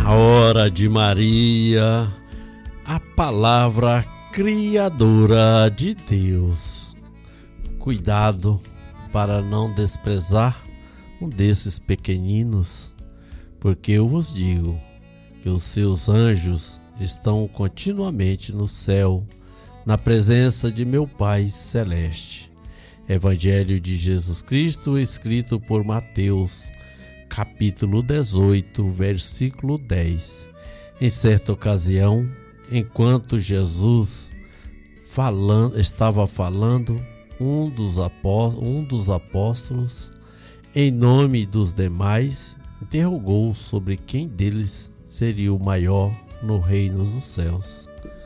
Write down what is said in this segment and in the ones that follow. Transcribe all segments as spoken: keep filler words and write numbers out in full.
A hora de Maria, a palavra criadora de Deus. Cuidado para não desprezar um desses pequeninos, porque eu vos digo que os seus anjos estão continuamente no céu, na presença de meu Pai Celeste. Evangelho de Jesus Cristo, escrito por Mateus, capítulo dezoito, versículo dez. Em certa ocasião, enquanto Jesus falando, estava falando, um dos, apó, um dos apóstolos, em nome dos demais, interrogou sobre quem deles seria o maior no reino dos céus.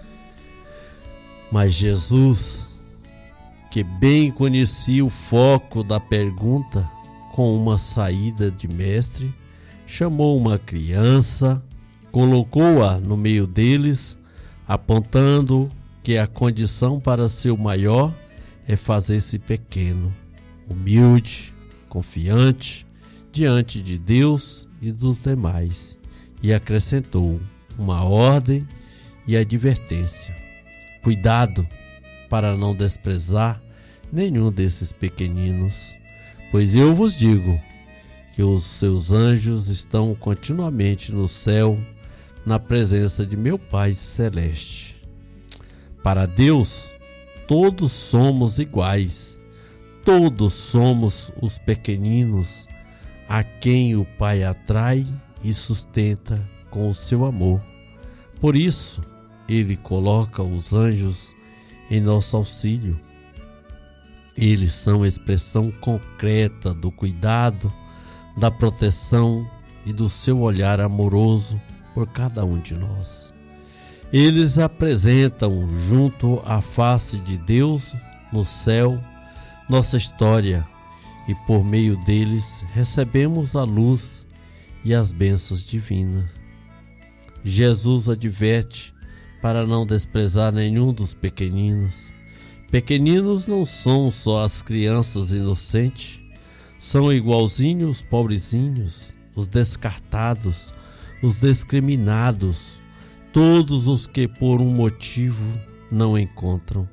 Mas Jesus, que bem conhecia o foco da pergunta, com uma saída de mestre, chamou uma criança, colocou-a no meio deles, apontando que a condição para ser o maior é fazer-se pequeno, humilde, confiante, diante de Deus e dos demais, e acrescentou uma ordem e advertência: cuidado para não desprezar nenhum desses pequeninos, pois eu vos digo que os seus anjos estão continuamente no céu, na presença de meu Pai Celeste. Para Deus, todos somos iguais, todos somos os pequeninos, a quem o Pai atrai e sustenta com o seu amor. Por isso, Ele coloca os anjos em nosso auxílio. Eles são a expressão concreta do cuidado, da proteção e do seu olhar amoroso por cada um de nós. Eles apresentam, junto à face de Deus no céu, nossa história, e por meio deles recebemos a luz e as bênçãos divinas. Jesus adverte para não desprezar nenhum dos pequeninos. Pequeninos não são só as crianças inocentes, são igualzinhos os pobrezinhos, os descartados, os discriminados, todos os que por um motivo não encontram.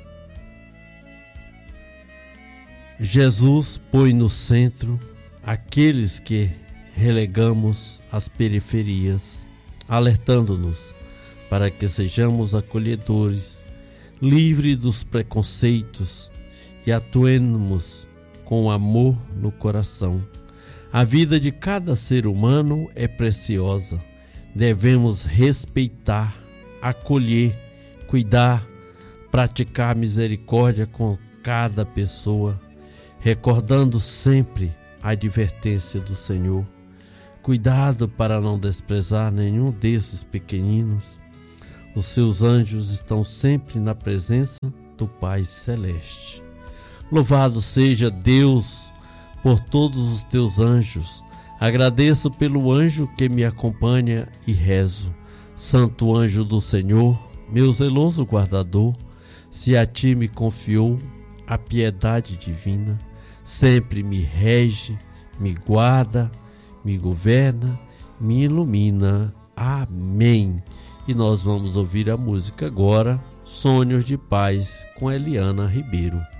Jesus põe no centro aqueles que relegamos às periferias, alertando-nos para que sejamos acolhedores, livre dos preconceitos e atuemos com amor no coração. A vida de cada ser humano é preciosa. Devemos respeitar, acolher, cuidar, praticar misericórdia com cada pessoa, recordando sempre a advertência do Senhor. Cuidado para não desprezar nenhum desses pequeninos. Os seus anjos estão sempre na presença do Pai Celeste. Louvado seja Deus por todos os teus anjos. Agradeço pelo anjo que me acompanha e rezo. Santo anjo do Senhor, meu zeloso guardador, se a ti me confiou a piedade divina, sempre me rege, me guarda, me governa, me ilumina. Amém. E nós vamos ouvir a música agora, Sonhos de Paz, com Eliana Ribeiro.